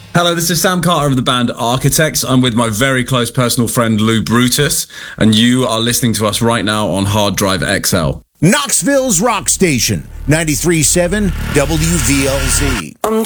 Hello, this is Sam Carter of the band Architects. I'm with my very close personal friend Lou Brutus, and you are listening to us right now on Hard Drive XL. Knoxville's rock station, 93.7 WVLZ.